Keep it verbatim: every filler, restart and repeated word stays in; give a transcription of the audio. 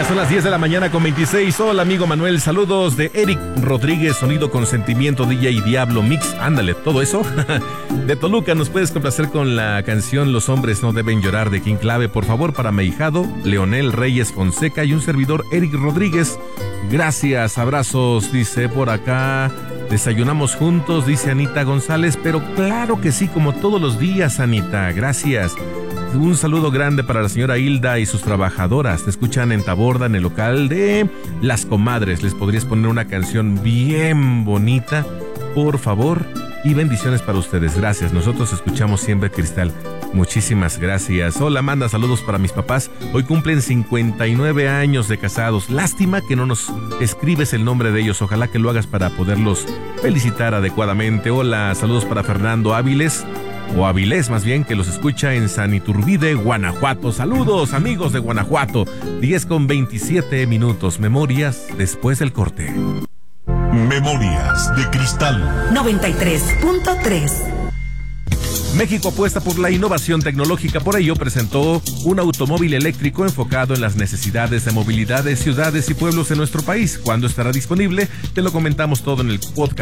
son las diez de la mañana con veintiséis. Hola, amigo Manuel. Saludos de Eric Rodríguez, Sonido con Sentimiento, D J Diablo Mix. Ándale, todo eso. De Toluca, nos puedes complacer con la canción Los hombres no deben llorar de King Clave, por favor, para mi ahijado Leonel Reyes Fonseca y un servidor Eric Rodríguez. Gracias, abrazos, dice por acá. Desayunamos juntos, dice Anita González, pero claro que sí, como todos los días, Anita. Gracias. Un saludo grande para la señora Hilda y sus trabajadoras. Te escuchan en Taborda, en el local de Las Comadres. ¿Les podrías poner una canción bien bonita, por favor? Y bendiciones para ustedes. Gracias. Nosotros escuchamos siempre Cristal. Muchísimas gracias. Hola, manda saludos para mis papás. Hoy cumplen cincuenta y nueve años de casados. Lástima que no nos escribes el nombre de ellos. Ojalá que lo hagas para poderlos felicitar adecuadamente. Hola, saludos para Fernando Áviles. O Avilés, más bien, que los escucha en San Iturbide, Guanajuato. Saludos, amigos de Guanajuato. diez con veintisiete minutos. Memorias después del corte. Memorias de Cristal noventa y tres punto tres. México apuesta por la innovación tecnológica, por ello presentó un automóvil eléctrico enfocado en las necesidades de movilidad de ciudades y pueblos de nuestro país. ¿Cuándo estará disponible? Te lo comentamos todo en el podcast.